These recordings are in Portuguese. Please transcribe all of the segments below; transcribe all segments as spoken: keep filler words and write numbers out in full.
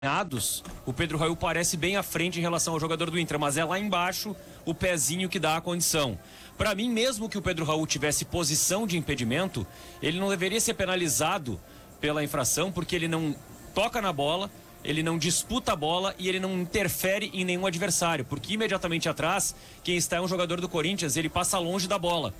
o Pedro Raul parece bem à frente em relação ao jogador do Inter, mas é lá embaixo o pezinho que dá a condição. Para mim, mesmo que o Pedro Raul tivesse posição de impedimento, ele não deveria ser penalizado pela infração, porque ele não toca na bola, ele não disputa a bola e ele não interfere em nenhum adversário, porque imediatamente atrás, quem está é um jogador do Corinthians, ele passa longe da bola.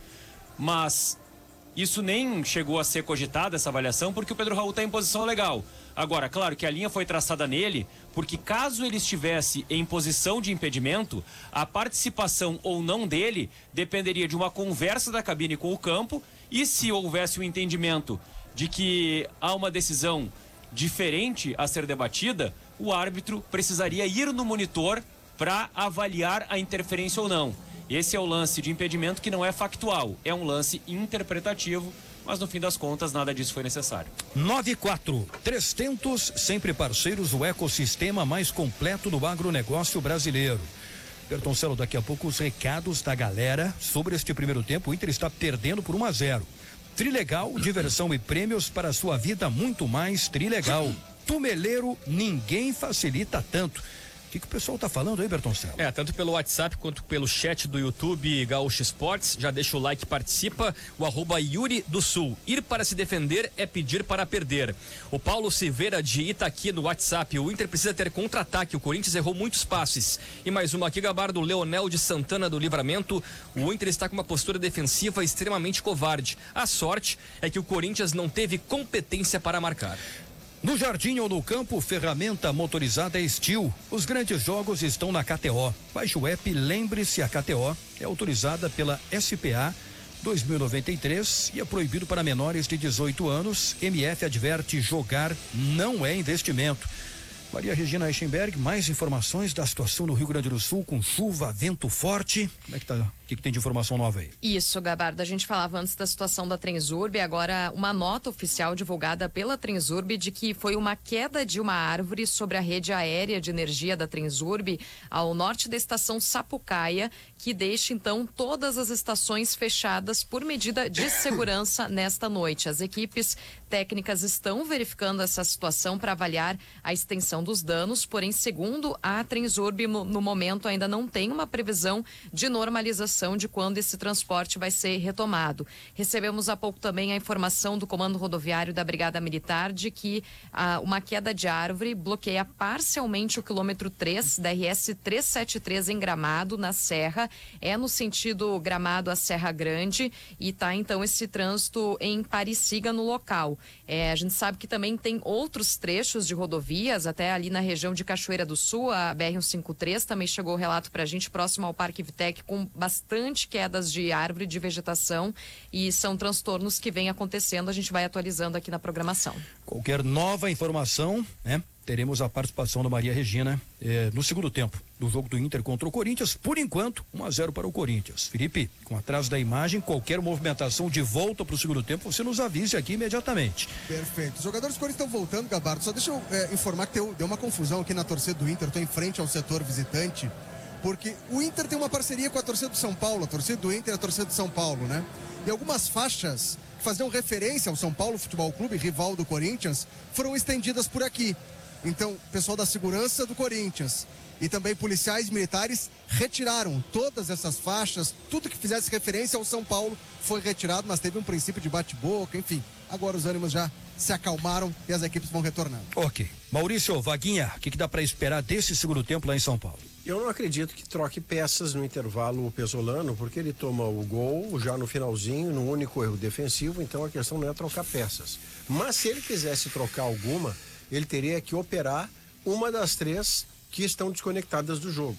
Mas isso nem chegou a ser cogitado, essa avaliação, porque o Pedro Raul está em posição legal. Agora, claro que a linha foi traçada nele, porque caso ele estivesse em posição de impedimento, a participação ou não dele dependeria de uma conversa da cabine com o campo, e se houvesse um entendimento de que há uma decisão diferente a ser debatida, o árbitro precisaria ir no monitor para avaliar a interferência ou não. Esse é o lance de impedimento que não é factual, é um lance interpretativo, mas no fim das contas nada disso foi necessário. nove e quatro, Três Tentos, sempre parceiros do ecossistema mais completo do agronegócio brasileiro. Bertoncelo, daqui a pouco os recados da galera sobre este primeiro tempo. O Inter está perdendo por um a zero. Trilegal, diversão e prêmios para a sua vida, muito mais Trilegal. Tumeleiro, ninguém facilita tanto. O que, que o pessoal tá falando aí, Bertoncelo? É, tanto pelo WhatsApp quanto pelo chat do YouTube Gaúcho Esportes. Já deixa o like, participa. O arroba Yuri do Sul. Ir para se defender é pedir para perder. O Paulo Silveira de Itaqui no WhatsApp. O Inter precisa ter contra-ataque. O Corinthians errou muitos passes. E mais uma aqui, Gabardo, do Leonel de Santana do Livramento. O Inter está com uma postura defensiva extremamente covarde. A sorte é que o Corinthians não teve competência para marcar. No jardim ou no campo, ferramenta motorizada é Steel. Os grandes jogos estão na K T O. Baixe o app, lembre-se, a K T O é autorizada pela S P A dois mil e noventa e três e é proibido para menores de dezoito anos. M F adverte: jogar não é investimento. Maria Regina Eichenberg, mais informações da situação no Rio Grande do Sul, com chuva, vento forte. Como é que tá? O que, que tem de informação nova aí? Isso, Gabardo, a gente falava antes da situação da Transurb, agora uma nota oficial divulgada pela Transurb de que foi uma queda de uma árvore sobre a rede aérea de energia da Transurb ao norte da estação Sapucaia, que deixa então todas as estações fechadas por medida de segurança nesta noite. As equipes técnicas estão verificando essa situação para avaliar a extensão dos danos, porém, segundo a Transurb, no, no momento ainda não tem uma previsão de normalização de quando esse transporte vai ser retomado. Recebemos há pouco também a informação do Comando Rodoviário da Brigada Militar de que ah, uma queda de árvore bloqueia parcialmente o quilômetro três da R S trezentos e setenta e três em Gramado, na Serra. É no sentido Gramado a Serra Grande e está então esse trânsito em Pariciga no local. É, a gente sabe que também tem outros trechos de rodovias, até ali na região de Cachoeira do Sul, a B R cento e cinquenta e três também chegou o relato pra gente, próximo ao Parque Vitec, com bastante quedas de árvore, de vegetação, e são transtornos que vêm acontecendo, a gente vai atualizando aqui na programação. Qualquer nova informação, né? Teremos a participação da Maria Regina eh, no segundo tempo do jogo do Inter contra o Corinthians. Por enquanto, um a zero para o Corinthians. Felipe, com atraso da imagem, qualquer movimentação de volta para o segundo tempo, você nos avise aqui imediatamente. Perfeito. Os jogadores do Corinthians estão voltando, Gabardo. Só deixa eu eh, informar que deu, deu uma confusão aqui na torcida do Inter. Estou em frente ao setor visitante, porque o Inter tem uma parceria com a torcida do São Paulo. A torcida do Inter é a torcida do São Paulo, né? E algumas faixas que faziam referência ao São Paulo Futebol Clube, rival do Corinthians, foram estendidas por aqui. Então, o pessoal da segurança do Corinthians e também policiais militares retiraram todas essas faixas, tudo que fizesse referência ao São Paulo foi retirado, mas teve um princípio de bate-boca, enfim. Agora os ânimos já se acalmaram e as equipes vão retornando. Ok. Maurício, Vaguinha, o que, que dá para esperar desse segundo tempo lá em São Paulo? Eu não acredito que troque peças no intervalo o Pesolano, porque ele toma o gol já no finalzinho, no único erro defensivo, então a questão não é trocar peças. Mas se ele quisesse trocar alguma, ele teria que operar uma das três que estão desconectadas do jogo.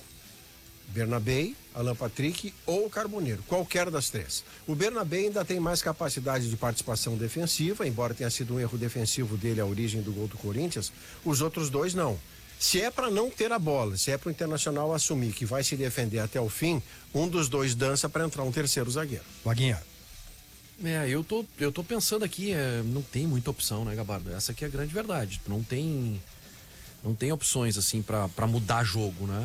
Bernabei, Alan Patrick ou Carboneiro, qualquer das três. O Bernabei ainda tem mais capacidade de participação defensiva, embora tenha sido um erro defensivo dele a origem do gol do Corinthians, os outros dois não. Se é para não ter a bola, se é para o Internacional assumir que vai se defender até o fim, um dos dois dança para entrar um terceiro zagueiro. Vaguinha. É, eu tô, eu tô pensando aqui, é, não tem muita opção, né, Gabardo? Essa aqui é a grande verdade. Não tem, não tem opções, assim, pra, pra mudar jogo, né?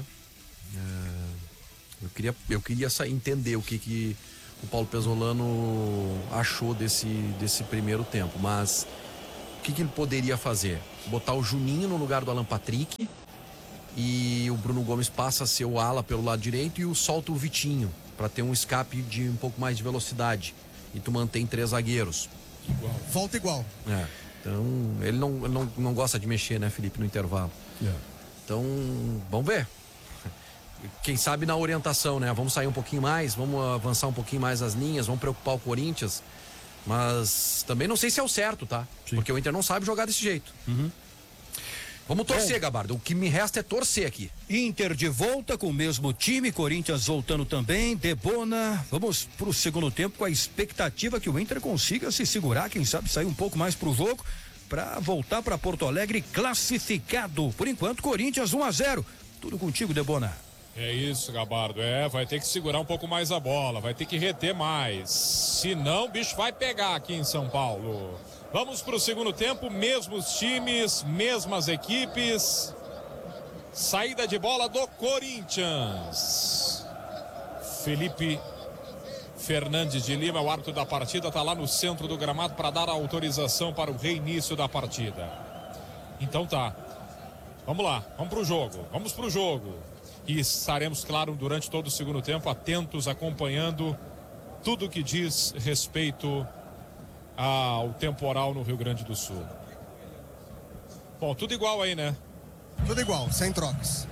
É, eu queria, eu queria entender o que, que o Paulo Pesolano achou desse, desse primeiro tempo, mas o que, que ele poderia fazer? botar o Juninho no lugar do Alan Patrick e o Bruno Gomes passa a ser o ala pelo lado direito e o solta o Vitinho para ter um escape de um pouco mais de velocidade e tu mantém três zagueiros. Igual. Volta igual. É. Então, ele não, não, não gosta de mexer, né, Felipe, no intervalo. É. Então, vamos ver. Quem sabe na orientação, né? Vamos sair um pouquinho mais, vamos avançar um pouquinho mais as linhas, vamos preocupar o Corinthians. Mas também não sei se é o certo, tá? Sim. Porque o Inter não sabe jogar desse jeito. Uhum. Vamos torcer, Bom, Gabardo. O que me resta é torcer aqui. Inter de volta com o mesmo time, Corinthians voltando também, Debona. Vamos pro segundo tempo com a expectativa que o Inter consiga se segurar, quem sabe sair um pouco mais pro jogo, para voltar para Porto Alegre classificado. Por enquanto, Corinthians um a zero. Tudo contigo, Debona. É isso, Gabardo. É, vai ter que segurar um pouco mais a bola, vai ter que reter mais. Senão, o bicho vai pegar aqui em São Paulo. Vamos para o segundo tempo, mesmos times, mesmas equipes. Saída de bola do Corinthians. Felipe Fernandes de Lima, o árbitro da partida, está lá no centro do gramado para dar a autorização para o reinício da partida. Então tá. Vamos lá, vamos para o jogo, vamos para o jogo. E estaremos, claro, durante todo o segundo tempo, atentos, acompanhando tudo que diz respeito ao temporal no Rio Grande do Sul. Bom, tudo igual aí, né? Tudo igual, sem trocas.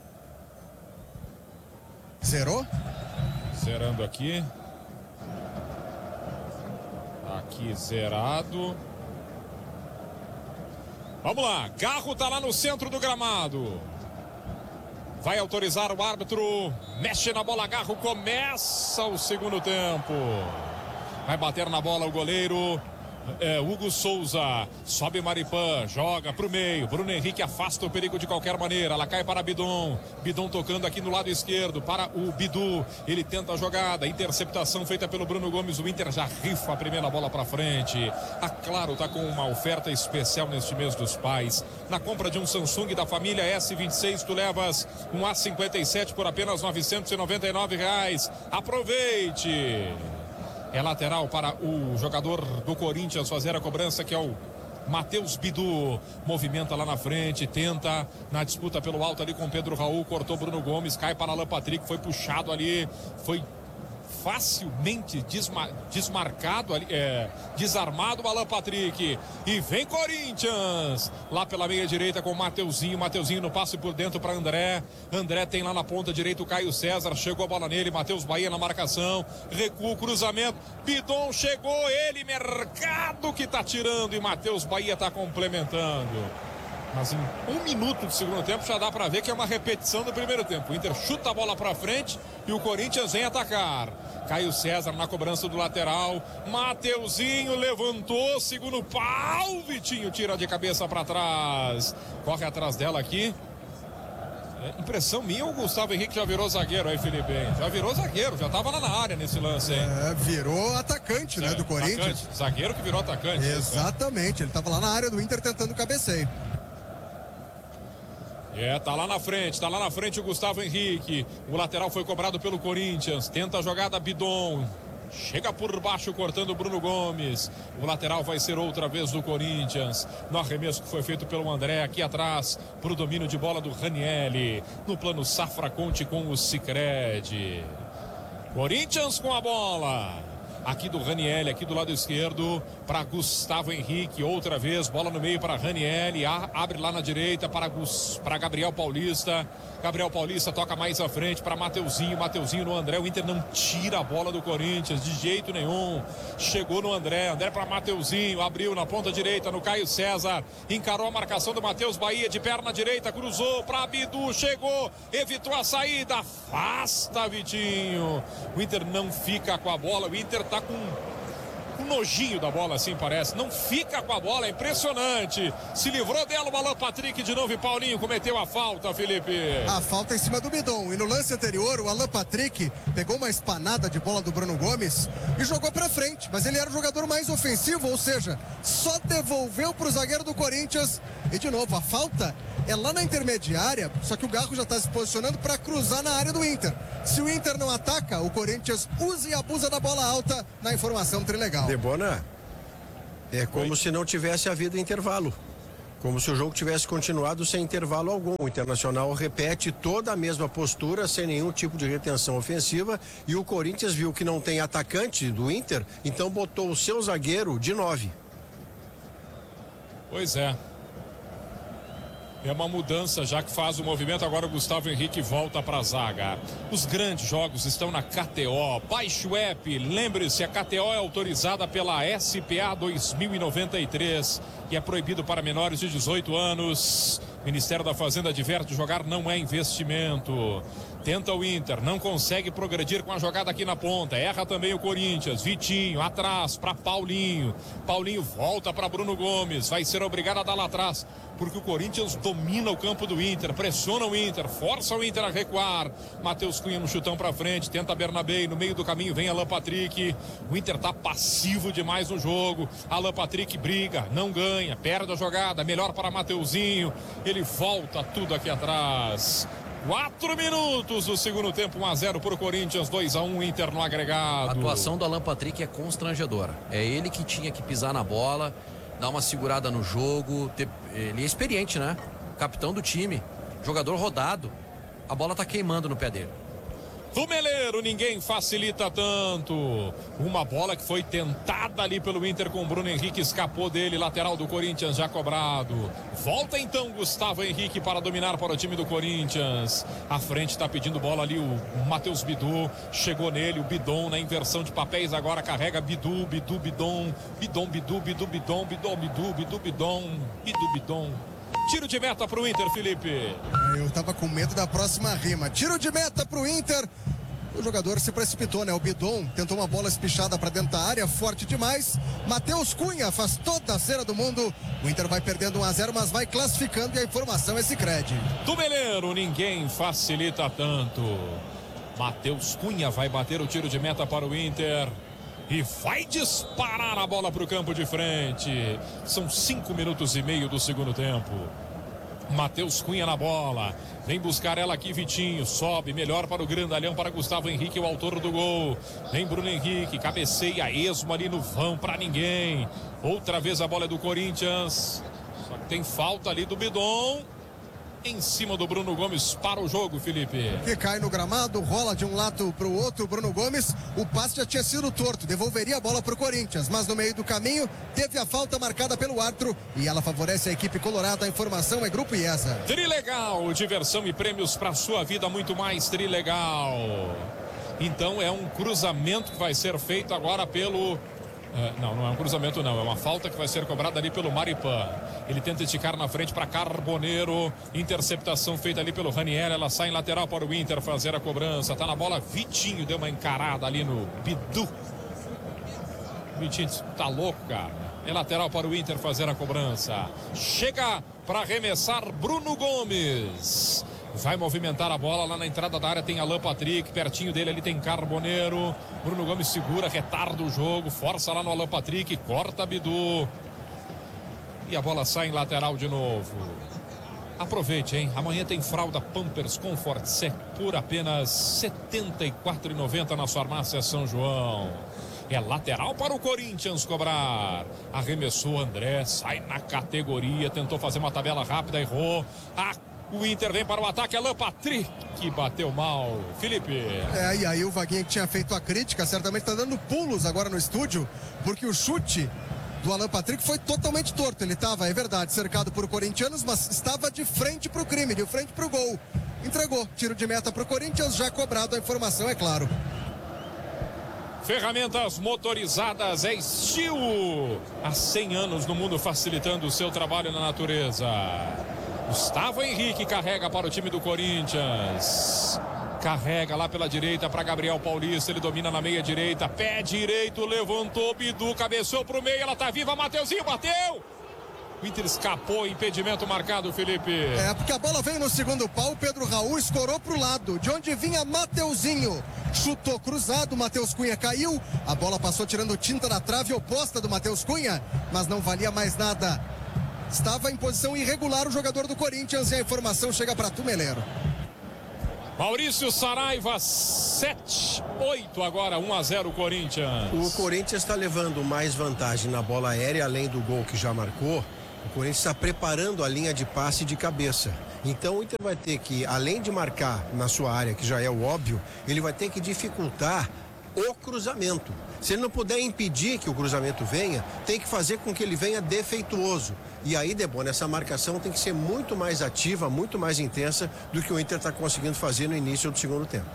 Zerou? Zerando aqui. Aqui zerado. Vamos lá, Garro tá lá no centro do gramado. Vai autorizar o árbitro. Mexe na bola, Garro. Começa o segundo tempo. Vai bater na bola o goleiro é, Hugo Souza. Sobe Maripã, joga pro meio. Bruno Henrique afasta o perigo de qualquer maneira. Ela cai para Bidon. Bidon tocando aqui no lado esquerdo para o Bidu. Ele tenta a jogada. Interceptação feita pelo Bruno Gomes. O Inter já rifa a primeira bola para frente. A Claro tá com uma oferta especial neste mês dos pais. Na compra de um Samsung da família S vinte e seis, tu levas um A cinquenta e sete por apenas novecentos e noventa e nove reais. Aproveite! É lateral para o jogador do Corinthians fazer a cobrança, que é o Matheus Bidu. Movimenta lá na frente, tenta na disputa pelo alto ali com Pedro Raul. Cortou Bruno Gomes, cai para Alan Patrick, foi puxado ali, foi facilmente desma desmarcado ali, é, desarmado o Alan Patrick. E vem Corinthians lá pela meia direita com o Mateuzinho. Mateuzinho no passe por dentro para André. André tem lá na ponta direita o Caio César. Chegou a bola nele. Matheus Bahia na marcação. Recua o cruzamento. Bidon chegou. Ele, Mercado, que tá tirando. E Matheus Bahia tá complementando. Mas em um minuto de segundo tempo já dá para ver que é uma repetição do primeiro tempo. O Inter chuta a bola para frente e o Corinthians vem atacar. Caio César na cobrança do lateral. Mateuzinho levantou, segundo pau. Vitinho tira de cabeça para trás. Corre atrás dela aqui. É, impressão minha, o Gustavo Henrique já virou zagueiro aí, Felipe. Já virou zagueiro, já estava lá na área nesse lance, hein? É, virou atacante, né, do Corinthians. Atacante, zagueiro que virou atacante. Exatamente, ele estava lá na área do Inter tentando cabeceio. É, tá lá na frente, tá lá na frente o Gustavo Henrique. O lateral foi cobrado pelo Corinthians. Tenta a jogada Bidon. Chega por baixo cortando o Bruno Gomes. O lateral vai ser outra vez do Corinthians. No arremesso que foi feito pelo André aqui atrás. Pro domínio de bola do Ranieri. No plano Safra, conte com o Sicredi. Corinthians com a bola. Aqui do Ranieri, aqui do lado esquerdo, para Gustavo Henrique, outra vez, bola no meio para Ranieri, abre lá na direita para, Gus, para Gabriel Paulista. Gabriel Paulista toca mais à frente para Mateuzinho, Mateuzinho no André. O Inter não tira a bola do Corinthians de jeito nenhum. Chegou no André, André para Mateuzinho, abriu na ponta direita no Caio César, encarou a marcação do Matheus Bahia de perna direita, cruzou para Bidu, chegou, evitou a saída, afasta Vitinho. O Inter não fica com a bola, o Inter tá com um nojinho da bola, assim parece. Não fica com a bola, é impressionante. Se livrou dela o Alan Patrick de novo e Paulinho cometeu a falta, Felipe. A falta em cima do Bidon. E no lance anterior, o Alan Patrick pegou uma espanada de bola do Bruno Gomes e jogou pra frente. Mas ele era o jogador mais ofensivo, ou seja, só devolveu pro zagueiro do Corinthians. E de novo, a falta é lá na intermediária, só que o Garro já está se posicionando para cruzar na área do Inter. Se o Inter não ataca, o Corinthians usa e abusa da bola alta na informação trilegal. Debona, é como Oi. se não tivesse havido intervalo. Como se o jogo tivesse continuado sem intervalo algum. O Internacional repete toda a mesma postura, sem nenhum tipo de retenção ofensiva. E o Corinthians viu que não tem atacante do Inter, então botou o seu zagueiro de nove. Pois é. É uma mudança já que faz o movimento. Agora o Gustavo Henrique volta para a zaga. Os grandes jogos estão na K T O. Baixe o app. Lembre-se, a K T O é autorizada pela S P A dois mil e noventa e três e é proibido para menores de dezoito anos. Ministério da Fazenda adverte: jogar não é investimento. Tenta o Inter, não consegue progredir com a jogada aqui na ponta. Erra também o Corinthians. Vitinho atrás para Paulinho. Paulinho volta para Bruno Gomes. Vai ser obrigado a dar lá atrás, porque o Corinthians domina o campo do Inter, pressiona o Inter, força o Inter a recuar. Matheus Cunha no chutão para frente, tenta Bernabé, no meio do caminho vem Alan Patrick. O Inter tá passivo demais no jogo. Alan Patrick briga, não ganha, perde a jogada, melhor para Mateuzinho. Ele volta tudo aqui atrás. Quatro minutos do segundo tempo, um a zero para o Corinthians, dois a um Inter no agregado. A atuação do Alan Patrick é constrangedora. É ele que tinha que pisar na bola, dar uma segurada no jogo. Ter... Ele é experiente, né? Capitão do time, jogador rodado. A bola tá queimando no pé dele. Do Meleiro, ninguém facilita tanto. Uma bola que foi tentada ali pelo Inter com o Bruno Henrique, escapou dele, lateral do Corinthians já cobrado. Volta então Gustavo Henrique para dominar para o time do Corinthians. À frente está pedindo bola ali o Matheus Bidu, chegou nele o Bidon na inversão de papéis, agora carrega Bidu, Bidu, Bidon, Bidon, Bidu, Bidu, Bidon, Bidon, Bidu, Bidu, Bidon, Bidu, Bidon. Tiro de meta pro Inter, Felipe. Eu tava com medo da próxima rima. Tiro de meta pro Inter. O jogador se precipitou, né? O Bidon tentou uma bola espichada para dentro da área, forte demais. Matheus Cunha faz toda a cera do mundo. O Inter vai perdendo um a zero, mas vai classificando e a informação é Sicredi. Do Meleiro, ninguém facilita tanto. Matheus Cunha vai bater o tiro de meta para o Inter. E vai disparar a bola para o campo de frente. São cinco minutos e meio do segundo tempo. Matheus Cunha na bola. Vem buscar ela aqui, Vitinho. Sobe, melhor para o grandalhão, para Gustavo Henrique, o autor do gol. Vem Bruno Henrique, cabeceia esmo ali no vão para ninguém. Outra vez a bola é do Corinthians. Só que tem falta ali do Bidon. Em cima do Bruno Gomes para o jogo, Felipe. Que cai no gramado, rola de um lado para o outro. Bruno Gomes, o passe já tinha sido torto, devolveria a bola para o Corinthians, mas no meio do caminho teve a falta marcada pelo árbitro e ela favorece a equipe colorada. A informação é Grupo IESA. Trilegal, diversão e prêmios para sua vida, muito mais Trilegal. Então é um cruzamento que vai ser feito agora pelo... Uh, não, não é um cruzamento não, é uma falta que vai ser cobrada ali pelo Maripan. Ele tenta esticar na frente para Carboneiro. Interceptação feita ali pelo Ranieri. Ela sai em lateral para o Inter fazer a cobrança. Tá na bola, Vitinho deu uma encarada ali no Bidu. Vitinho tá louco, cara. É lateral para o Inter fazer a cobrança. Chega para arremessar Bruno Gomes. Vai movimentar a bola lá na entrada da área. Tem Alan Patrick, pertinho dele ali tem Carboneiro. Bruno Gomes segura, retarda o jogo, força lá no Alan Patrick, corta Bidu. E a bola sai em lateral de novo. Aproveite, hein? Amanhã tem fralda Pampers Comfort Sec por apenas setenta e quatro reais e noventa centavos na farmácia São João. É lateral para o Corinthians cobrar. Arremessou André, sai na categoria, tentou fazer uma tabela rápida, errou. A O Inter vem para o ataque, Alan Patrick, que bateu mal. Felipe. É, e aí o Vaguinha que tinha feito a crítica, certamente está dando pulos agora no estúdio, porque o chute do Alan Patrick foi totalmente torto. Ele estava, é verdade, cercado por corintianos, mas estava de frente para o crime, de frente para o gol. Entregou, tiro de meta para o Corinthians, já cobrado, a informação é claro. Ferramentas motorizadas é Steel. Há cem anos no mundo facilitando o seu trabalho na natureza. Gustavo Henrique carrega para o time do Corinthians. Carrega lá pela direita para Gabriel Paulista. Ele domina na meia direita. Pé direito, levantou. Bidu cabeceou para o meio. Ela tá viva. Mateuzinho bateu. O Inter escapou. Impedimento marcado, Felipe. É, porque a bola veio no segundo pau. Pedro Raul escorou para o lado. De onde vinha Mateuzinho. Chutou cruzado. Matheus Cunha caiu. A bola passou tirando tinta da trave oposta do Matheus Cunha. Mas não valia mais nada. Estava em posição irregular o jogador do Corinthians e a informação chega para Tumeleiro. Maurício Saraiva, sete, oito agora, um a zero Corinthians. O Corinthians está levando mais vantagem na bola aérea, além do gol que já marcou. O Corinthians está preparando a linha de passe de cabeça. Então o Inter vai ter que, além de marcar na sua área, que já é o óbvio, ele vai ter que dificultar o cruzamento. Se ele não puder impedir que o cruzamento venha, tem que fazer com que ele venha defeituoso. E aí, Debona, essa marcação tem que ser muito mais ativa, muito mais intensa do que o Inter está conseguindo fazer no início do segundo tempo.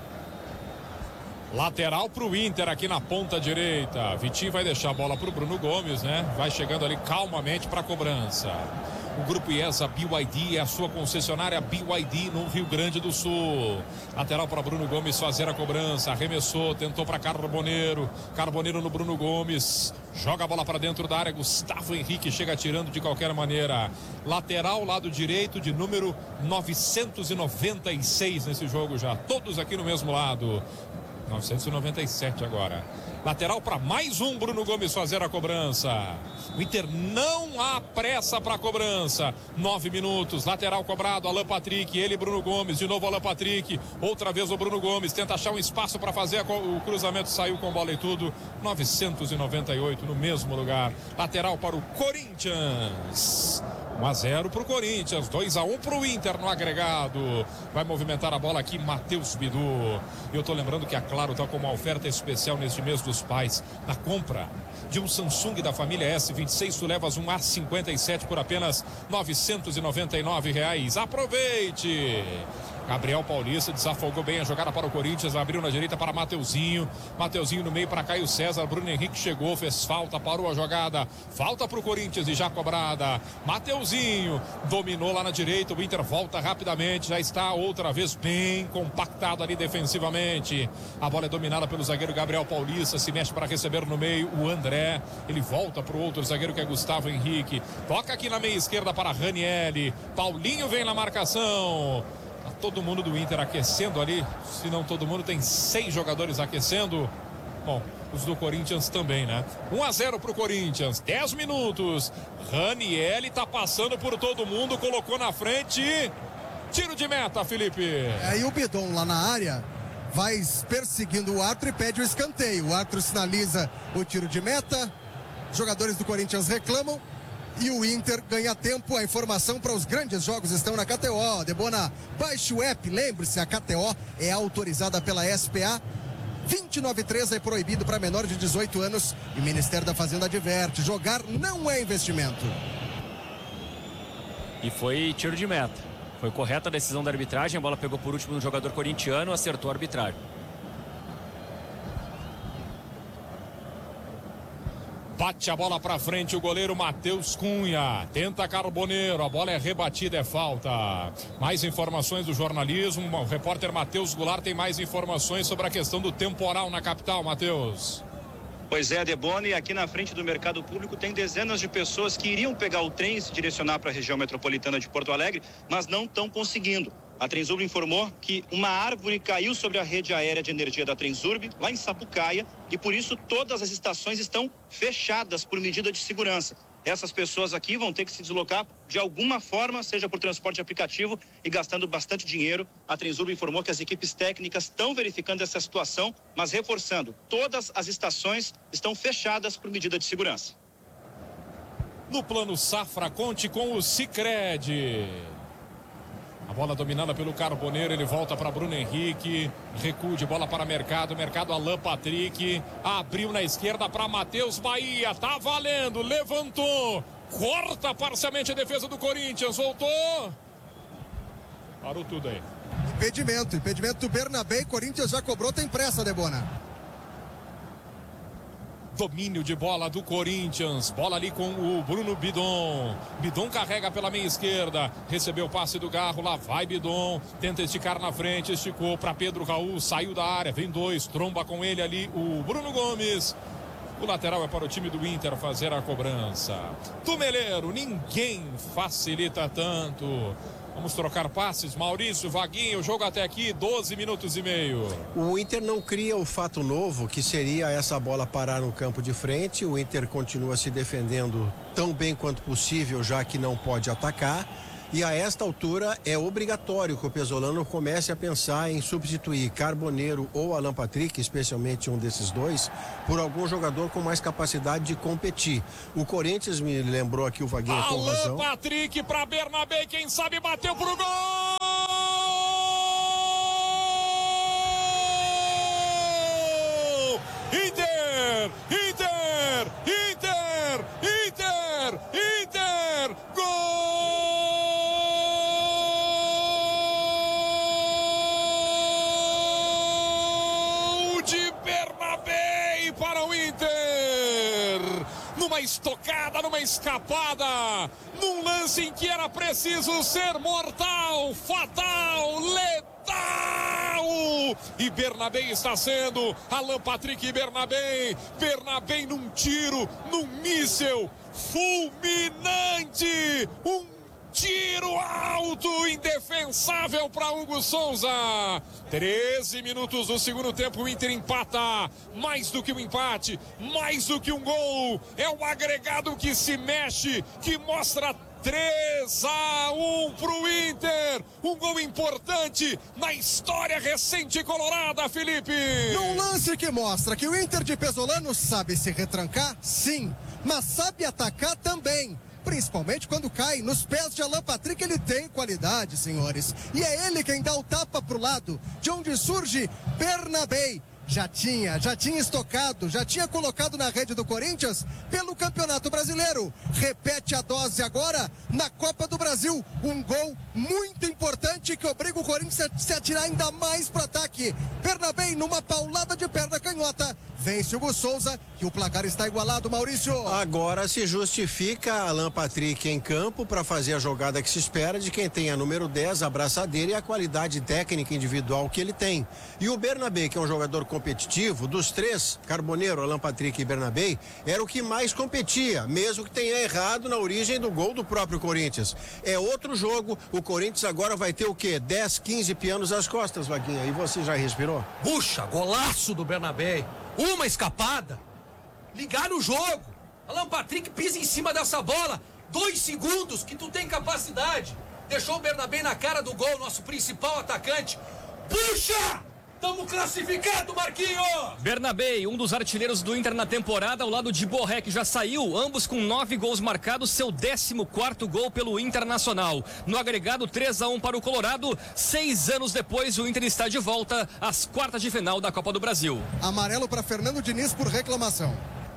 Lateral para o Inter aqui na ponta direita. Vitinho vai deixar a bola para o Bruno Gomes, né? Vai chegando ali calmamente para a cobrança. O Grupo IESA B Y D é a sua concessionária B Y D no Rio Grande do Sul. Lateral para Bruno Gomes fazer a cobrança. Arremessou, tentou para Carboneiro. Carboneiro no Bruno Gomes. Joga a bola para dentro da área. Gustavo Henrique chega atirando de qualquer maneira. Lateral, lado direito, de número novecentos e noventa e seis nesse jogo já. Todos aqui no mesmo lado. novecentos e noventa e sete agora. Lateral para mais um Bruno Gomes fazer a cobrança. O Inter não há pressa para a cobrança. Nove minutos. Lateral cobrado. Alan Patrick. Ele, Bruno Gomes. De novo Alan Patrick. Outra vez o Bruno Gomes. Tenta achar um espaço para fazer o cruzamento. Saiu com bola e tudo. novecentos e noventa e oito no mesmo lugar. Lateral para o Corinthians. um a zero para o Corinthians, dois a um para o Inter no agregado. Vai movimentar a bola aqui Matheus Bidu. E eu tô lembrando que a Claro está com uma oferta especial neste mês dos pais. Na compra de um Samsung da família S vinte e seis, tu levas um A cinquenta e sete por apenas novecentos e noventa e nove reais. Aproveite! Gabriel Paulista desafogou bem a jogada para o Corinthians, abriu na direita para Mateuzinho, Mateuzinho no meio para Caio César, Bruno Henrique chegou, fez falta, parou a jogada, falta para o Corinthians e já cobrada. Mateuzinho dominou lá na direita, o Inter volta rapidamente, já está outra vez bem compactado ali defensivamente. A bola é dominada pelo zagueiro Gabriel Paulista, se mexe para receber no meio o André, ele volta para o outro zagueiro que é Gustavo Henrique, toca aqui na meia esquerda para Ranieri, Paulinho vem na marcação. Todo mundo do Inter aquecendo ali, se não todo mundo, tem seis jogadores aquecendo. Bom, os do Corinthians também, né? um a zero pro Corinthians, dez minutos. Ranieri tá passando por todo mundo, colocou na frente. Tiro de meta, Felipe. Aí o Bidon lá na área vai perseguindo o árbitro e pede o escanteio. O árbitro sinaliza o tiro de meta. Jogadores do Corinthians reclamam. E o Inter ganha tempo. A informação para os grandes jogos estão na K T O. Debona, baixe o app. Lembre-se, a K T O é autorizada pela S P A. vinte e nove três é proibido para menor de dezoito anos. E o Ministério da Fazenda adverte: jogar não é investimento. E foi tiro de meta. Foi correta a decisão da arbitragem. A bola pegou por último no jogador corintiano, acertou a arbitragem. Bate a bola pra frente o goleiro Matheus Cunha. Tenta Carboneiro, a bola é rebatida, é falta. Mais informações do jornalismo. O repórter Matheus Goulart tem mais informações sobre a questão do temporal na capital, Matheus. Pois é, Debona, e aqui na frente do mercado público tem dezenas de pessoas que iriam pegar o trem e se direcionar para a região metropolitana de Porto Alegre, mas não estão conseguindo. A Transurb informou que uma árvore caiu sobre a rede aérea de energia da Transurb, lá em Sapucaia, e por isso todas as estações estão fechadas por medida de segurança. Essas pessoas aqui vão ter que se deslocar de alguma forma, seja por transporte aplicativo e gastando bastante dinheiro. A Transurb informou que as equipes técnicas estão verificando essa situação, mas reforçando, todas as estações estão fechadas por medida de segurança. No plano Safra, conte com o Sicredi. A bola dominada pelo Carboneiro, ele volta para Bruno Henrique, recuo de bola para Mercado, Mercado Alan Patrick, abriu na esquerda para Matheus Bahia, tá valendo, levantou, corta parcialmente a defesa do Corinthians, voltou, parou tudo aí. Impedimento, impedimento do Bernabé, Corinthians já cobrou, tem pressa, Debona. Domínio de bola do Corinthians, bola ali com o Bruno Bidon, Bidon carrega pela meia esquerda, recebeu o passe do Garro, lá vai Bidon, tenta esticar na frente, esticou para Pedro Raul, saiu da área, vem dois, tromba com ele ali o Bruno Gomes. O lateral é para o time do Inter fazer a cobrança. Tumeleiro, ninguém facilita tanto. Vamos trocar passes, Maurício, Vaguinho, o jogo até aqui, doze minutos e meio. O Inter não cria o fato novo, que seria essa bola parar no campo de frente. O Inter continua se defendendo tão bem quanto possível, já que não pode atacar. E a esta altura é obrigatório que o Pesolano comece a pensar em substituir Carboneiro ou Alan Patrick, especialmente um desses dois, por algum jogador com mais capacidade de competir. O Corinthians, me lembrou aqui o Vaguinho com razão. Alan Patrick para Bernabé, quem sabe bateu pro gol! Inter! Inter! Inter! Inter! Inter! Gol de Bernabé para o Inter! Numa estocada, numa escapada, num lance em que era preciso ser mortal, fatal, letal! E Bernabé está sendo Alan Patrick e Bernabé. Bernabé num tiro, num míssel fulminante. Um tiro alto, indefensável para Hugo Souza. treze minutos do segundo tempo, o Inter empata. Mais do que um empate, mais do que um gol. É o agregado que se mexe, que mostra três a um pro Inter. Um gol importante na história recente colorada, Felipe. Num lance que mostra que o Inter de Pesolano sabe se retrancar, sim, mas sabe atacar também. Principalmente quando cai nos pés de Alan Patrick, ele tem qualidade, senhores. E é ele quem dá o tapa pro lado, de onde surge Bernabé. Já tinha, já tinha estocado, já tinha colocado na rede do Corinthians pelo Campeonato Brasileiro. Repete a dose agora na Copa do Brasil. Um gol muito importante que obriga o Corinthians a se atirar ainda mais para o ataque. Bernabé numa paulada de perna canhota. Vence o Hugo Souza e o placar está igualado, Maurício. Agora se justifica Alan Patrick em campo para fazer a jogada que se espera de quem tem a número dez, a braçadeira e a qualidade técnica individual que ele tem. E o Bernabé, que é um jogador competitivo, dos três, Carboneiro, Alan Patrick e Bernabé, era o que mais competia, mesmo que tenha errado na origem do gol do próprio Corinthians. É outro jogo, o Corinthians agora vai ter o quê? dez, quinze pianos às costas, Vaguinha. E você já respirou? Puxa, golaço do Bernabé. Uma escapada. Ligar no jogo. Alan Patrick pisa em cima dessa bola. Dois segundos que tu tem capacidade. Deixou o Bernabé na cara do gol, nosso principal atacante. Puxa! Tamo classificado, Marquinho! Bernabé, um dos artilheiros do Inter na temporada, ao lado de Borré, que já saiu, ambos com nove gols marcados, seu décimo quarto gol pelo Internacional. No agregado, três a um para o Colorado. Seis anos depois, o Inter está de volta às quartas de final da Copa do Brasil. Amarelo para Fernando Diniz por reclamação.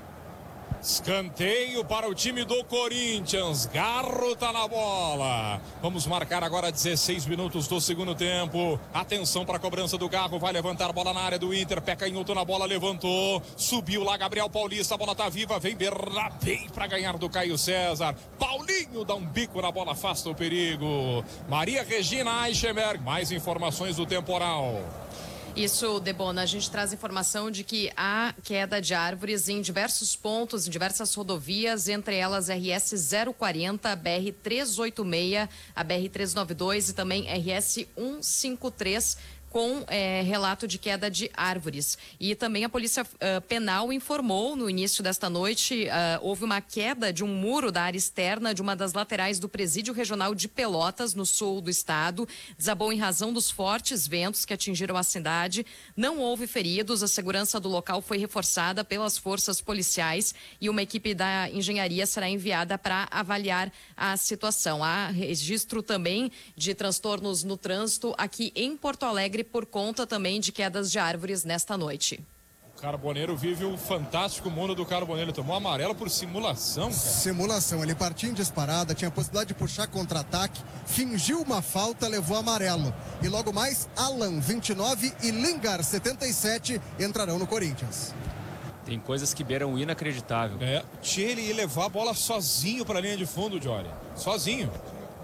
Escanteio para o time do Corinthians. Garro tá na bola. Vamos marcar agora dezesseis minutos do segundo tempo. Atenção para a cobrança do Garro. Vai levantar a bola na área do Inter. Pé canhoto na bola, levantou. Subiu lá Gabriel Paulista. A bola tá viva. Vem Bernabé para ganhar do Caio César. Paulinho dá um bico na bola, afasta o perigo. Maria Regina Eichenberg. Mais informações do temporal. Isso, Debona, a gente traz informação de que há queda de árvores em diversos pontos, em diversas rodovias, entre elas R S zero quarenta, B R trezentos e oitenta e seis, a B R trezentos e noventa e dois e também R S cento e cinquenta e três. Com é, relato de queda de árvores. E também a Polícia uh, Penal informou no início desta noite, uh, houve uma queda de um muro da área externa de uma das laterais do Presídio Regional de Pelotas, no sul do estado. Desabou em razão dos fortes ventos que atingiram a cidade. Não houve feridos, a segurança do local foi reforçada pelas forças policiais e uma equipe da engenharia será enviada para avaliar a situação. Há registro também de transtornos no trânsito aqui em Porto Alegre, por conta também de quedas de árvores nesta noite. O Carboneiro vive o fantástico mundo do Carboneiro. Tomou amarelo por simulação, cara. Simulação. Ele partiu em disparada, tinha a possibilidade de puxar contra-ataque, fingiu uma falta, levou amarelo. E logo mais, Alan, vinte e nove, e Lingard, setenta e sete, entrarão no Corinthians. Tem coisas que beiram o inacreditável. É, tinha ele ia levar a bola sozinho para a linha de fundo, Jory. Sozinho.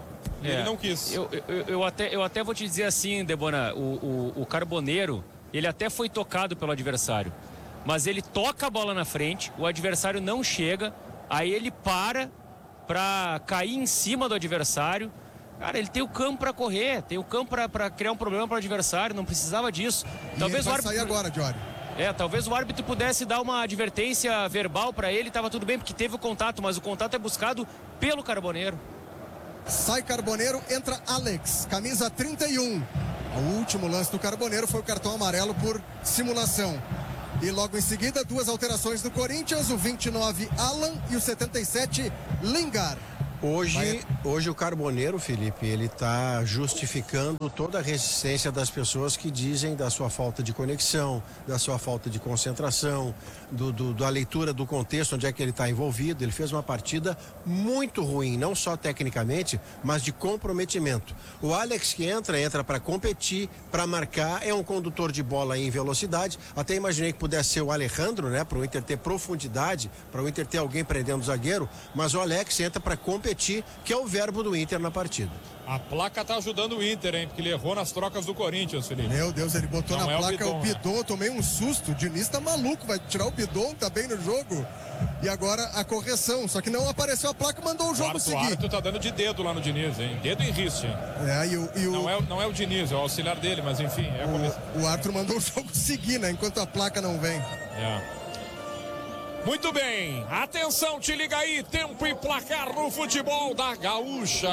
É, ele não quis. Eu, eu, eu, até, eu até vou te dizer assim, Debona, o, o, o Carboneiro, ele até foi tocado pelo adversário, mas ele toca a bola na frente, o adversário não chega, aí ele para para cair em cima do adversário. Cara, ele tem o campo para correr, tem o campo para criar um problema para o adversário, não precisava disso. E talvez ele vai o árbitro... sair agora, Jory. É, talvez o árbitro pudesse dar uma advertência verbal para ele, estava tudo bem, porque teve o contato, mas o contato é buscado pelo Carboneiro. sai Carboneiro, entra Alex, camisa trinta e um. O último lance do Carboneiro foi o cartão amarelo por simulação. E logo em seguida, duas alterações do Corinthians, o vinte e nove Alan e o setenta e sete Lingard. Hoje, Vai... hoje o Carboneiro, Felipe, ele está justificando toda a resistência das pessoas que dizem da sua falta de conexão, da sua falta de concentração, do, do, da leitura do contexto onde é que ele está envolvido. Ele fez uma partida muito ruim, não só tecnicamente, mas de comprometimento. O Alex que entra, entra para competir, para marcar, é um condutor de bola em velocidade. Até imaginei que pudesse ser o Alejandro, né, para o Inter ter profundidade, para o Inter ter alguém prendendo o zagueiro, mas o Alex entra para competir, que é o verbo do Inter na partida. A placa tá ajudando o Inter, hein? Porque ele errou nas trocas do Corinthians, Felipe. Meu Deus, ele botou Não na é placa o Bidon, o Bidon, né? Eu tomei um susto. O Diniz tá maluco, vai tirar o Bidon, tá bem no jogo. E agora a correção, só que não apareceu a placa, mandou o jogo Quarto, seguir. O árbitro tá dando de dedo lá no Diniz, hein? Dedo em riste, hein? É, e o, e o... Não, é, não é o Diniz, é o auxiliar dele, mas enfim. É o, o árbitro mandou o jogo seguir, né? Enquanto a placa não vem. É. Muito bem, atenção, te liga aí, tempo e placar no futebol da Gaúcha.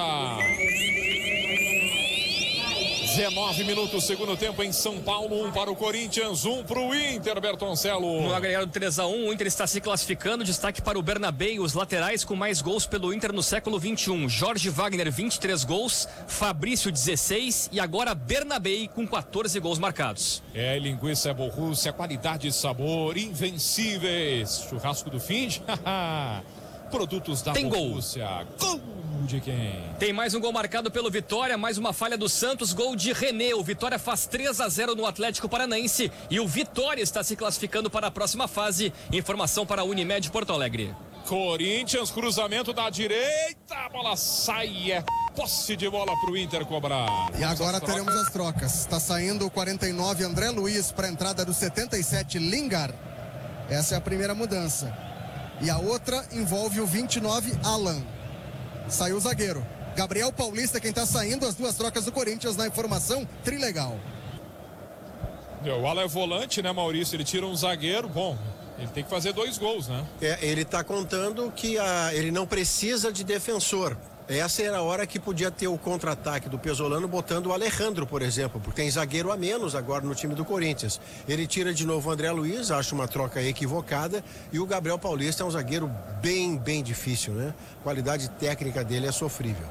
dezenove minutos, segundo tempo em São Paulo, um para o Corinthians, um para o Inter, Bertoncello. No agregado três a um, o Inter está se classificando, destaque para o Bernabé, os laterais com mais gols pelo Inter no século vinte e um. Jorge Wagner, vinte e três gols, Fabrício, dezesseis e agora Bernabé com quatorze gols marcados. É, linguiça é Borrússia, qualidade e sabor, invencíveis. Churrasco do fim de... Produtos da Tem Borrússia. Gol! De quem? Tem mais um gol marcado pelo Vitória, mais uma falha do Santos, gol de René. O Vitória faz três a zero no Atlético Paranaense e o Vitória está se classificando para a próxima fase. Informação para a Unimed Porto Alegre. Corinthians, cruzamento da direita, a bola sai, é posse de bola para o Inter cobrar. E agora teremos as trocas. Está saindo o quarenta e nove André Luiz para a entrada do setenta e sete Lingard. Essa é a primeira mudança. E a outra envolve o vinte e nove Alan. Saiu o zagueiro. Gabriel Paulista, quem está saindo, as duas trocas do Corinthians na informação, trilegal. O Alan é volante, né, Maurício? Ele tira um zagueiro, bom, ele tem que fazer dois gols, né? É, ele está contando que a, ele não precisa de defensor. Essa era a hora que podia ter o contra-ataque do Pesolano botando o Alejandro, por exemplo, porque tem zagueiro a menos agora no time do Corinthians. Ele tira de novo o André Luiz, acho uma troca equivocada, e o Gabriel Paulista é um zagueiro bem, bem difícil, né? A qualidade técnica dele é sofrível.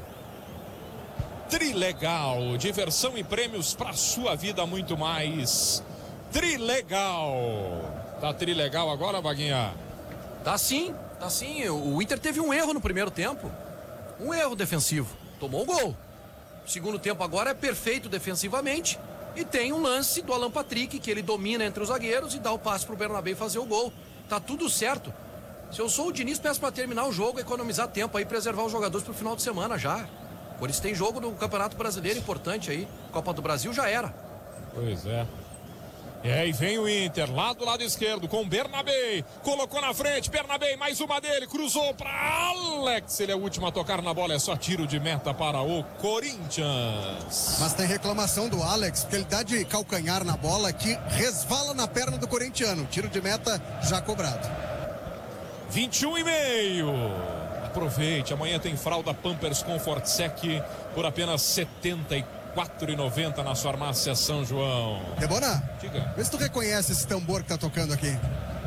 Trilegal, diversão e prêmios para sua vida muito mais. Trilegal. Tá trilegal agora, Vaguinha? Tá sim, tá sim. O Inter teve um erro no primeiro tempo. Um erro defensivo. Tomou o gol. O segundo tempo agora é perfeito defensivamente. E tem um lance do Alan Patrick, que ele domina entre os zagueiros e dá o passe pro Bernabé fazer o gol. Tá tudo certo. Se eu sou o Diniz, peço para terminar o jogo, economizar tempo aí, preservar os jogadores pro final de semana já. Por isso tem jogo do Campeonato Brasileiro importante aí. Copa do Brasil já era. Pois é. E aí vem o Inter, lá do lado esquerdo, com Bernabé, colocou na frente, Bernabé, mais uma dele, cruzou para Alex, ele é o último a tocar na bola, é só tiro de meta para o Corinthians. Mas tem reclamação do Alex, porque ele dá de calcanhar na bola que resvala na perna do corintiano, tiro de meta já cobrado. vinte e um e meio. Aproveite, amanhã tem fralda Pampers Comfort Sec por apenas setenta e quatro reais e noventa centavos na sua farmácia São João. Debona, diga. Vê se tu reconhece esse tambor que tá tocando aqui.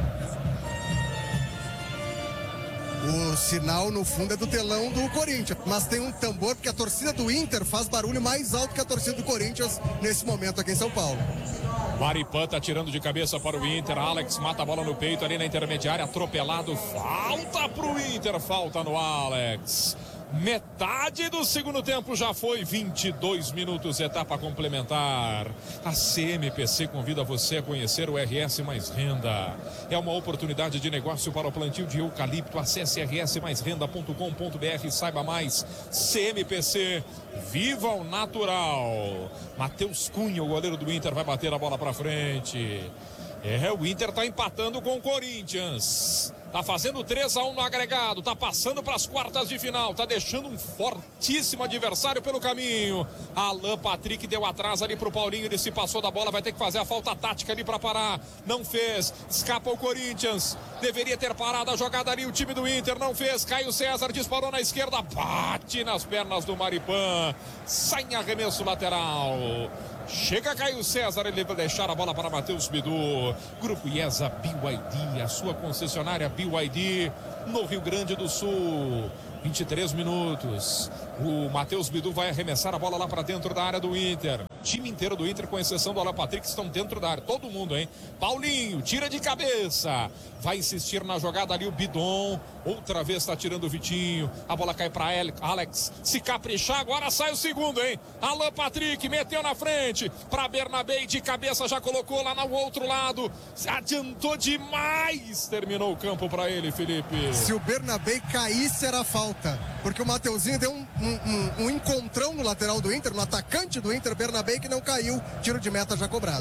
O sinal no fundo é do telão do Corinthians, mas tem um tambor porque a torcida do Inter faz barulho mais alto que a torcida do Corinthians nesse momento aqui em São Paulo. Maripan tá tirando de cabeça para o Inter. Alex mata a bola no peito ali na intermediária, atropelado. Falta pro Inter, falta no Alex. Metade do segundo tempo já foi, vinte e dois minutos, etapa complementar. A C M P C convida você a conhecer o R S Mais Renda. É uma oportunidade de negócio para o plantio de eucalipto. Acesse r s mais renda ponto com ponto b r e saiba mais. C M P C, viva o natural. Matheus Cunha, o goleiro do Inter, vai bater a bola para frente. É, o Inter tá empatando com o Corinthians. Tá fazendo três a um no agregado, tá passando para as quartas de final, tá deixando um fortíssimo adversário pelo caminho. Alan Patrick deu atrás ali pro Paulinho, ele se passou da bola, vai ter que fazer a falta tática ali para parar. Não fez, escapa o Corinthians. Deveria ter parado a jogada ali o time do Inter, não fez. Caio César disparou na esquerda, bate nas pernas do Maripan. Sai em arremesso lateral. Chega Caio César, ele vai deixar a bola para Matheus Bidu. Grupo IESA B Y D, a sua concessionária B Y D no Rio Grande do Sul. vinte e três minutos. O Matheus Bidu vai arremessar a bola lá para dentro da área do Inter. O time inteiro do Inter, com exceção do Alan Patrick, estão dentro da área. Todo mundo, hein? Paulinho, tira de cabeça. Vai insistir na jogada ali o Bidon. Outra vez está tirando o Vitinho. A bola cai para Alex. Se caprichar, agora sai o segundo, hein? Alan Patrick meteu na frente para Bernabé, de cabeça já colocou lá no outro lado. Adiantou demais. Terminou o campo para ele, Felipe. Se o Bernabé caísse, era falta. Porque o Mateuzinho deu um, um, um, um encontrão no lateral do Inter, no atacante do Inter, Bernabé, que não caiu. Tiro de meta já cobrado.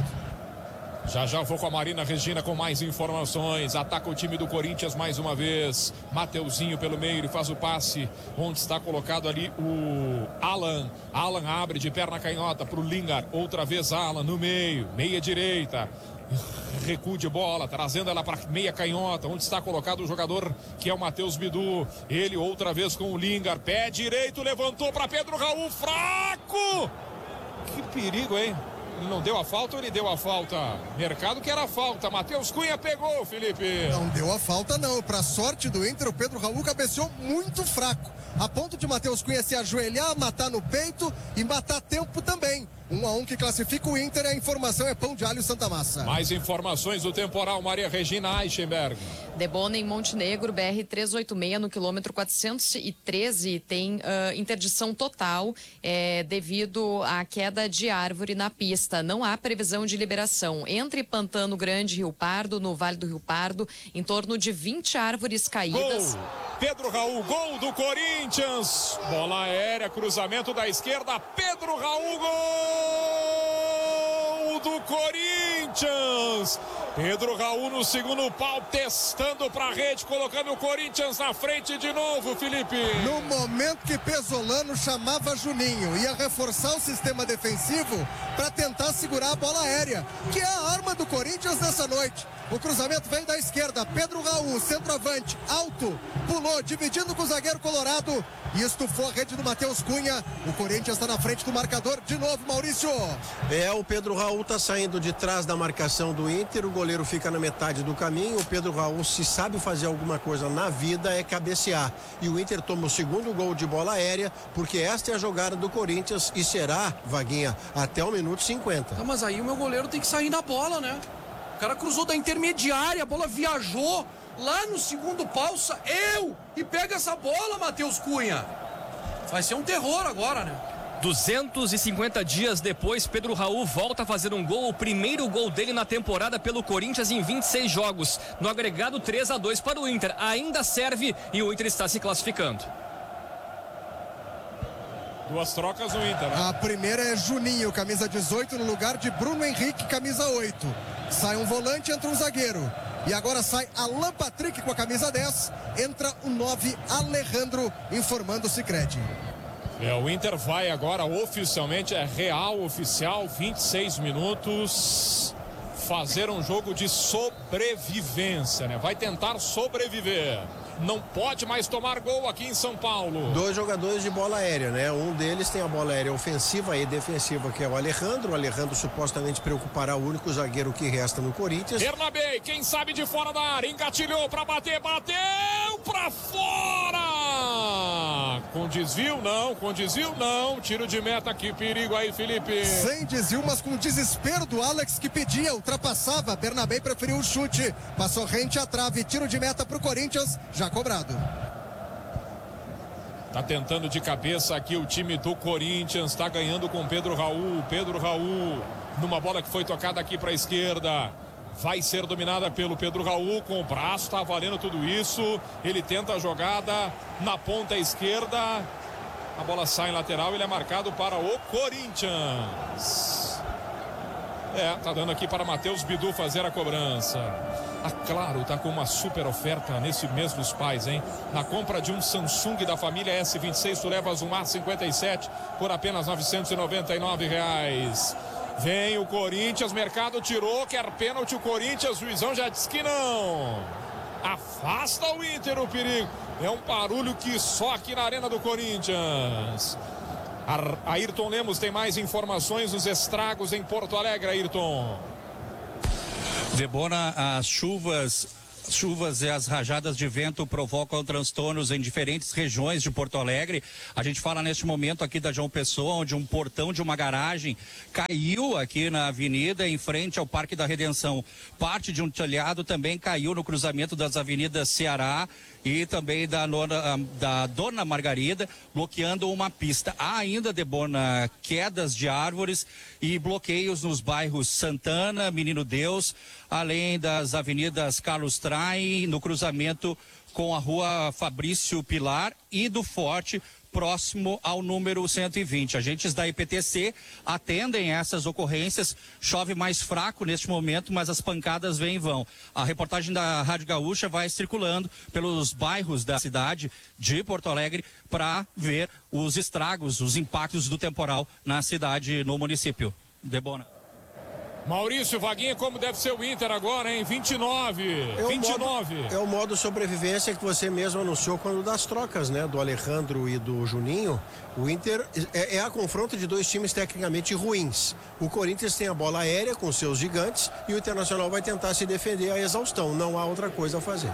Já já vou com a Marina Regina com mais informações. Ataca o time do Corinthians mais uma vez. Mateuzinho pelo meio, ele faz o passe onde está colocado ali o Alan. Alan abre de perna canhota para o Lingard. Outra vez Alan no meio, meia direita. Recuo de bola, trazendo ela para meia canhota, onde está colocado o jogador que é o Matheus Bidu. Ele outra vez com o Lingard, pé direito, levantou para Pedro Raul, fraco! Que perigo, hein? Ele não deu a falta ou ele deu a falta? Mercado que era a falta. Matheus Cunha pegou, Felipe. Não deu a falta, não. Pra sorte do Inter, o Pedro Raul cabeceou muito fraco. A ponto de Matheus Cunha se ajoelhar, matar no peito e matar tempo também. Um a um que classifica o Inter, a informação é pão de alho Santa Massa. Mais informações do temporal, Maria Regina Eichenberg. Debona em Montenegro, B R trezentos e oitenta e seis, no quilômetro quatrocentos e treze, tem uh, interdição total é, devido à queda de árvore na pista. Não há previsão de liberação. Entre Pantano Grande e Rio Pardo, no Vale do Rio Pardo, em torno de vinte árvores caídas. Gol! Pedro Raul, gol do Corinthians. Bola aérea, cruzamento da esquerda, Pedro Raul, gol! Gol do Corinthians. Pedro Raul no segundo pau, testando para a rede, colocando o Corinthians na frente de novo, Felipe. No momento que Pesolano chamava Juninho, ia reforçar o sistema defensivo para tentar segurar a bola aérea, que é a arma do Corinthians nessa noite. O cruzamento veio da esquerda, Pedro Raul, centroavante, alto, pulou, dividindo com o zagueiro colorado e estufou a rede do Matheus Cunha. O Corinthians está na frente do marcador de novo, Maurício. É, o Pedro Raul está saindo de trás da marcação do Inter, o goleiro fica na metade do caminho. O Pedro Raul, se sabe fazer alguma coisa na vida, é cabecear. E o Inter toma o segundo gol de bola aérea, porque esta é a jogada do Corinthians e será, Vaguinha, até o minuto cinquenta. Tá, mas aí o meu goleiro tem que sair na bola, né? O cara cruzou da intermediária, a bola viajou lá no segundo pau, eu e pega essa bola, Matheus Cunha. Vai ser um terror agora, né? duzentos e cinquenta dias depois, Pedro Raul volta a fazer um gol, o primeiro gol dele na temporada pelo Corinthians em vinte e seis jogos. No agregado, três a dois para o Inter. Ainda serve e o Inter está se classificando. Duas trocas no Inter, né? A primeira é Juninho, camisa dezoito, no lugar de Bruno Henrique, camisa oito. Sai um volante, entra um zagueiro. E agora sai Alan Patrick com a camisa dez. Entra o nove, Alejandro, informando o Sicredi. É, o Inter vai agora oficialmente, é real oficial, vinte e seis minutos, fazer um jogo de sobrevivência, né? Vai tentar sobreviver. Não pode mais tomar gol aqui em São Paulo. Dois jogadores de bola aérea, né? Um deles tem a bola aérea ofensiva e defensiva, que é o Alejandro. O Alejandro supostamente preocupará o único zagueiro que resta no Corinthians. Bernabé, quem sabe de fora da área, engatilhou para bater, bateu para fora! Com desvio não, com desvio não. Tiro de meta, que perigo aí, Felipe. Sem desvio, mas com desespero do Alex, que pedia, ultrapassava. Bernabé preferiu o chute, passou rente à trave, tiro de meta para o Corinthians, já cobrado. Tá tentando de cabeça aqui o time do Corinthians, tá ganhando com Pedro Raul. Pedro Raul, numa bola que foi tocada aqui para a esquerda, vai ser dominada pelo Pedro Raul com o braço, tá valendo tudo isso. Ele tenta a jogada na ponta esquerda, a bola sai em lateral, ele é marcado para o Corinthians. É, tá dando aqui para Matheus Bidu fazer a cobrança. A Claro tá com uma super oferta nesse mês dos pais, hein? Na compra de um Samsung da família S vinte e seis, tu levas um A cinquenta e sete por apenas novecentos e noventa e nove reais. Vem o Corinthians, mercado tirou, quer pênalti o Corinthians, o juizão já disse que não. Afasta o Inter, o perigo. É um barulho que só aqui na Arena do Corinthians. A Ayrton Lemos tem mais informações dos estragos em Porto Alegre, Ayrton. Debona, as chuvas, chuvas e as rajadas de vento provocam transtornos em diferentes regiões de Porto Alegre. A gente fala neste momento aqui da João Pessoa, onde um portão de uma garagem caiu aqui na avenida, em frente ao Parque da Redenção. Parte de um telhado também caiu no cruzamento das avenidas Ceará e também da, nona, da Dona Margarida, bloqueando uma pista. Há ainda, Debona, quedas de árvores e bloqueios nos bairros Santana, Menino Deus, além das avenidas Carlos Traem, no cruzamento com a rua Fabrício Pilar e do Forte, próximo ao número cento e vinte. Agentes da I P T C atendem essas ocorrências. Chove mais fraco neste momento, mas as pancadas vêm e vão. A reportagem da Rádio Gaúcha vai circulando pelos bairros da cidade de Porto Alegre para ver os estragos, os impactos do temporal na cidade, no município. Debona. Maurício, Vaguinha, como deve ser o Inter agora, hein? vinte e nove. É vinte e nove. Modo, é o modo sobrevivência que você mesmo anunciou quando das trocas, né? Do Alejandro e do Juninho. O Inter é, é a confronto de dois times tecnicamente ruins. O Corinthians tem a bola aérea com seus gigantes e o Internacional vai tentar se defender à exaustão. Não há outra coisa a fazer.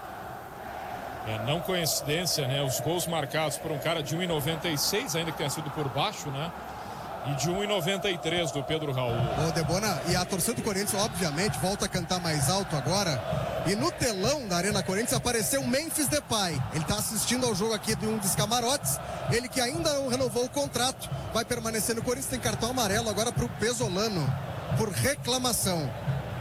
É, não coincidência, né? Os gols marcados por um cara de um e noventa e seis, ainda que tenha sido por baixo, né? E de um e noventa e três do Pedro Raul. Ô, Debona, e a torcida do Corinthians, obviamente, volta a cantar mais alto agora. E no telão da Arena Corinthians apareceu Memphis Depay. Ele está assistindo ao jogo aqui de um dos camarotes. Ele que ainda não renovou o contrato, vai permanecer no Corinthians. Tem cartão amarelo agora para o Pesolano, por reclamação.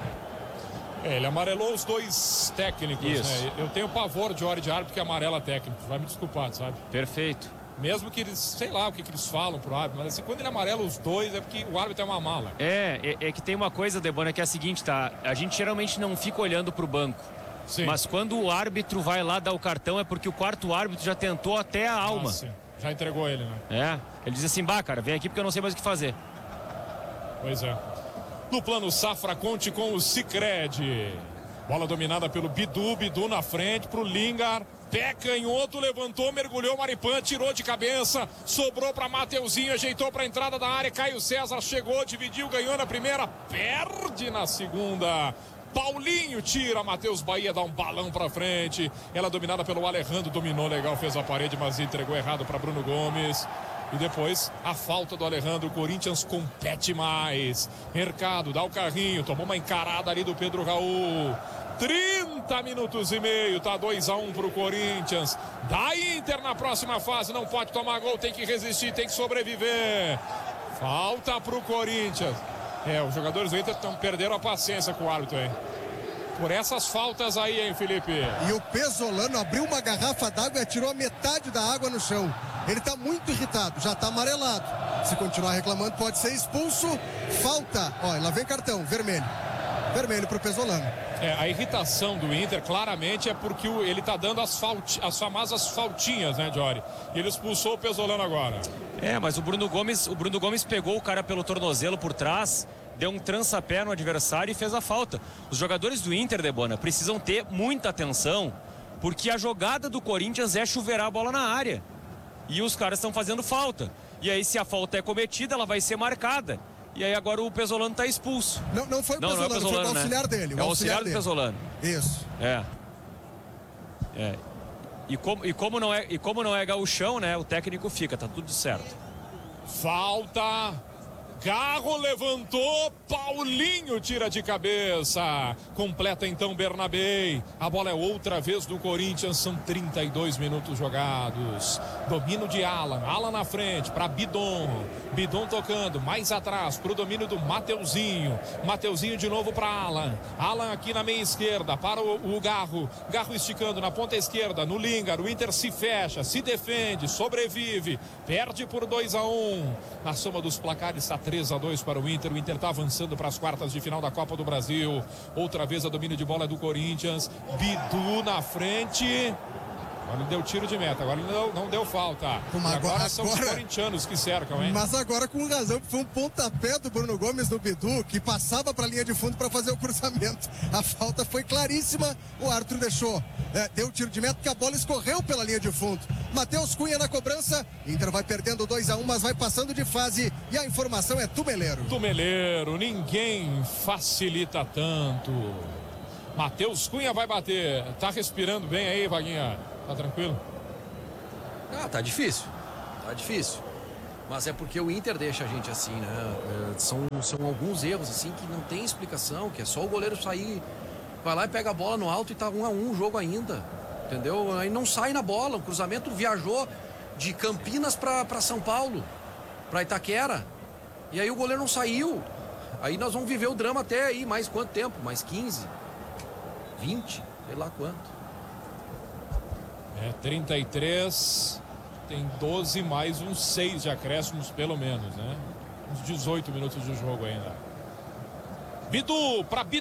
É, ele amarelou os dois técnicos, Isso. né? Eu tenho pavor de hora de árbitro que amarela técnico. Vai me desculpar, sabe? Perfeito. Mesmo que eles, sei lá o que, que eles falam pro árbitro, mas assim, quando ele amarela os dois é porque o árbitro é uma mala. É, é, é que tem uma coisa, Debona, que é a seguinte, tá? A gente geralmente não fica olhando pro banco. Sim. Mas quando o árbitro vai lá dar o cartão é porque o quarto árbitro já tentou até a alma. Nossa, já entregou ele, né? É, ele diz assim, bah, cara, vem aqui porque eu não sei mais o que fazer. Pois é. No plano Safra, conte com o Sicredi. Bola dominada pelo Bidu, Bidu na frente pro Lingard. Pé canhoto, levantou, mergulhou, Maripan, tirou de cabeça, sobrou para Mateuzinho, ajeitou para a entrada da área, Caio César chegou, dividiu, ganhou na primeira, perde na segunda. Paulinho tira, Matheus Bahia dá um balão para frente. Ela dominada pelo Alejandro, dominou legal, fez a parede, mas entregou errado para Bruno Gomes. E depois a falta do Alejandro, o Corinthians compete mais. Mercado, dá o carrinho, tomou uma encarada ali do Pedro Raul. trinta minutos e meio, tá dois a um pro Corinthians. Da Inter na próxima fase, não pode tomar gol, tem que resistir, tem que sobreviver. Falta pro Corinthians. É, os jogadores do Inter tão, perderam a paciência com o árbitro, hein? Por essas faltas aí, hein, Felipe? E o Pesolano abriu uma garrafa d'água e atirou a metade da água no chão. Ele tá muito irritado, já tá amarelado. Se continuar reclamando, pode ser expulso. Falta, ó, lá vem cartão, vermelho. Vermelho pro Pesolano. É, a irritação do Inter claramente é porque o, ele tá dando as, falti, as famosas faltinhas, né, Jory? Ele expulsou o Pesolano agora. É, mas o Bruno Gomes, o Bruno Gomes pegou o cara pelo tornozelo por trás, deu um trança-pé no adversário e fez a falta. Os jogadores do Inter, Debona, precisam ter muita atenção, porque a jogada do Corinthians é chuveirar a bola na área. E os caras estão fazendo falta. E aí, se a falta é cometida, ela vai ser marcada. E aí agora o Pesolano está expulso. Não, não foi o não, Pesolano, não é foi o Pesolano, auxiliar né? dele. O é o auxiliar, auxiliar do dele. Pesolano. Isso. É. É. E como, e, como não é, e como não é gauchão, né? O técnico fica, tá tudo certo. Falta. Garro levantou, Paulinho tira de cabeça. Completa então Bernabé. A bola é outra vez do Corinthians, são trinta e dois minutos jogados. Domínio de Alan, Alan na frente para Bidon. Bidon tocando mais atrás para o domínio do Mateuzinho. Mateuzinho de novo para Alan. Alan aqui na meia esquerda para o, o Garro. Garro esticando na ponta esquerda, no Lingard. O Inter se fecha, se defende, sobrevive. Perde por dois a um. A soma dos placares está três a dois para o Inter. O Inter está avançando para as quartas de final da Copa do Brasil. Outra vez a domínio de bola é do Corinthians. Bidu na frente. Agora ele deu tiro de meta, agora ele não, não deu falta. Uma, agora, agora são os corintianos que cercam, hein? Mas agora com razão, foi um pontapé do Bruno Gomes no Bidu, que passava para a linha de fundo para fazer o cruzamento. A falta foi claríssima, o árbitro deixou. É, deu tiro de meta, que a bola escorreu pela linha de fundo. Matheus Cunha na cobrança, Inter vai perdendo dois a um, mas vai passando de fase. E a informação é Tumeleiro. Tumeleiro, ninguém facilita tanto. Matheus Cunha vai bater. Tá respirando bem aí, Vaguinha? Tá tranquilo? Ah, tá difícil. Tá difícil. Mas é porque o Inter deixa a gente assim, né? É, são, são alguns erros assim que não tem explicação, que é só o goleiro sair, vai lá e pega a bola no alto e tá um a um o jogo ainda. Entendeu? Aí não sai na bola. O cruzamento viajou de Campinas pra, pra São Paulo, pra Itaquera. E aí o goleiro não saiu. Aí nós vamos viver o drama até aí, mais quanto tempo? Mais quinze? vinte? Sei lá quanto. É, trinta e três, tem doze mais uns seis de acréscimos, pelo menos, né? Uns dezoito minutos de jogo ainda. Bidu, para